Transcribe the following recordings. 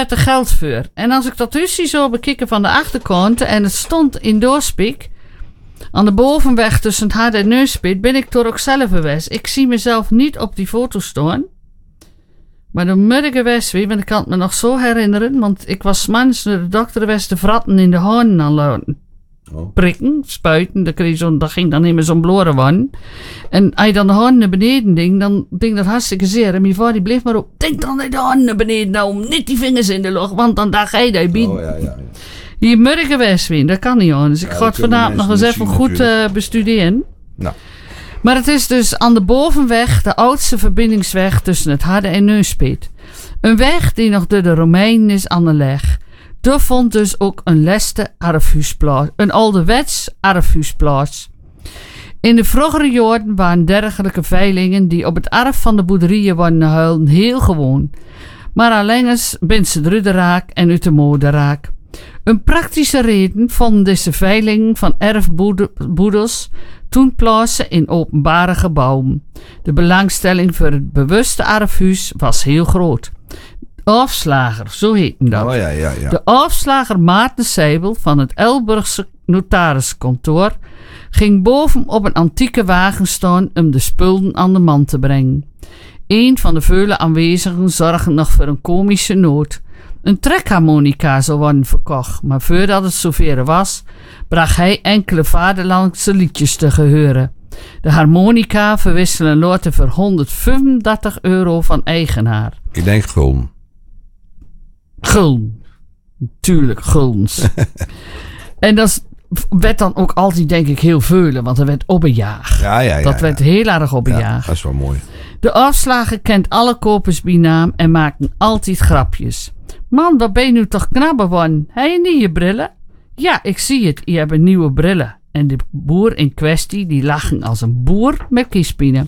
er geld voor. En als ik dat huisje zo bekeken van de achterkant en het stond in Doorspiek, aan de bovenweg tussen het Hart en Neuspit, ben ik toch ook zelf geweest. Ik zie mezelf niet op die foto staan. Maar dan moet ik geweest weer, want ik kan het me nog zo herinneren, want ik was 's mans naar de dokter geweest de vratten in de handen aan laten prikken, spuiten. Dat ging dan niet meer zo'n bloren van. En als je dan de handen naar beneden denkt, dan denk dat hartstikke zeer. En mijn vader die bleef maar op, denk dan de handen naar beneden nou, niet die vingers in de lucht, want dan ga je dat bieden. Oh, ja. Hier moet ik geweest weer, dat kan niet anders. Ik ga het vanavond nog eens even goed bestuderen. Nou. Maar het is dus aan de bovenweg de oudste verbindingsweg tussen het Harde en Neuspit. Een weg die nog door de Romeinen is aan de leg. Daar vond dus ook een leste arfhuis plaats, een ouderwets arfhuis plaats. In de vroegere jaren waren dergelijke veilingen die op het arf van de boerderijen waren huilen heel gewoon. Maar alleen bent ze drude raak en uit de mode raak. Een praktische reden vonden deze veilingen van erfboedels toen plaatsen in openbare gebouwen. De belangstelling voor het bewuste arfhuis was heel groot. Afslager, zo heette dat. Oh, ja. De afslager Maarten Seibel van het Elburgse notariskantoor ging boven op een antieke wagen staan om de spullen aan de man te brengen. Een van de vele aanwezigen zorgde nog voor een komische noot. Een trekharmonica zou worden verkocht, maar voordat het zover was, bracht hij enkele vaderlandse liedjes te geheuren. De harmonica verwisselen later voor €135 van eigenaar. Ik denk gulden. Gulden. Tuurlijk, guldens. En dat werd dan ook altijd, denk ik, heel veel, want er werd opbejaagd. Ja. Dat werd heel erg opbejaagd. Dat is wel mooi. De afslager kent alle kopers bij naam en maakt altijd grapjes. Man, wat ben je nu toch knabber van? Heb je niet je brillen? Ja, ik zie het. Je hebt nieuwe brillen. En de boer in kwestie, die lachen als een boer met kiespinen.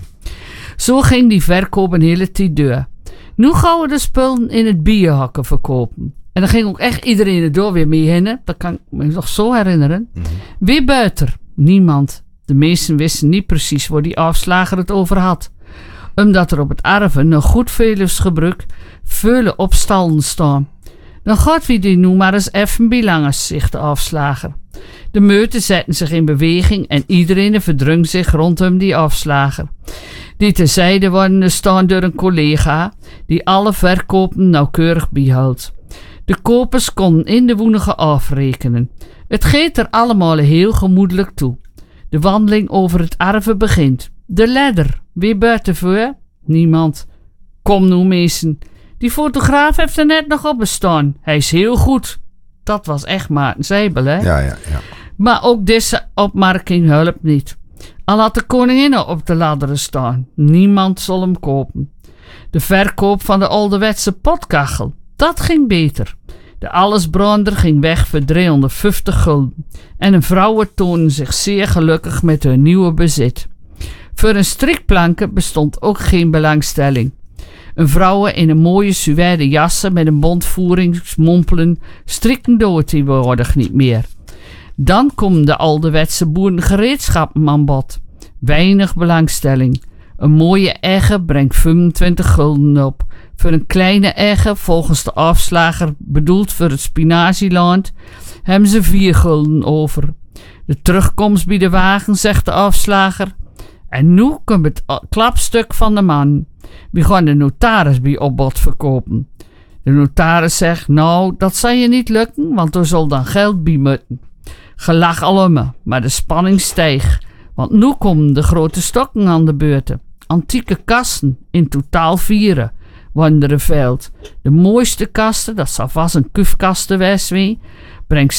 Zo ging die verkoop een hele tijd door. Nu gaan we de spullen in het bierhakken verkopen. En dan ging ook echt iedereen er door weer mee heen. Dat kan ik me nog zo herinneren. Wie buiten? Niemand. De meesten wisten niet precies waar die afslager het over had. Omdat er op het arven een goed Veluwsgebruik vele opstallen staan. Dan gaat wie die nu maar eens even bilangers, zegt de afslager. De meuten zetten zich in beweging en iedereen verdrungt zich rondom die afslager. Die terzijde worden staan door een collega die alle verkopen nauwkeurig bijhoudt. De kopers konden in de woenige afrekenen. Het gaat er allemaal heel gemoedelijk toe. De wandeling over het arven begint. De ladder. Wie buiten voor? Niemand. Kom nu, meesten. Die fotograaf heeft er net nog op bestaan. Hij is heel goed. Dat was echt Maarten Seibel, hè? Ja. Maar ook deze opmerking helpt niet. Al had de koningin op de ladderen staan. Niemand zal hem kopen. De verkoop van de ouderwetse potkachel. Dat ging beter. De allesbrander ging weg voor 350 gulden. En de vrouwen toonden zich zeer gelukkig met hun nieuwe bezit. Voor een strikplanken bestond ook geen belangstelling. Een vrouwen in een mooie suède jassen met een bondvoeringsmompelen strikken door tegenwoordig niet meer. Dan komen de ouderwetse boerengereedschappen aan bod. Weinig belangstelling. Een mooie egge brengt 25 gulden op. Voor een kleine egge, volgens de afslager bedoeld voor het spinazieland, hebben ze 4 gulden over. De terugkomst bij de wagen, zegt de afslager. En nu komt het klapstuk van de man. We gaan de notaris bij opbod verkopen. De notaris zegt, nou, dat zal je niet lukken, want er zal dan geld bij moeten. Gelach allemaal, maar de spanning stijgt. Want nu komen de grote stokken aan de beurten. Antieke kasten, in totaal 4, worden er geveild. De mooiste kasten, dat zal vast een kufkasten wezen, brengt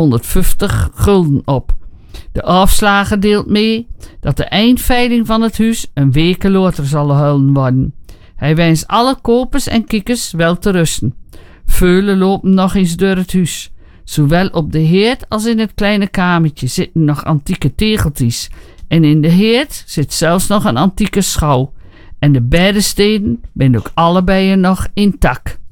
650 gulden op. De afslager deelt mee dat de eindveiling van het huis een week later zal houden worden. Hij wenst alle kopers en kikkers wel te rusten. Veulen lopen nog eens door het huis. Zowel op de heerd als in het kleine kamertje zitten nog antieke tegeltjes. En in de heerd zit zelfs nog een antieke schouw. En de beddensteden zijn ook allebei nog intact.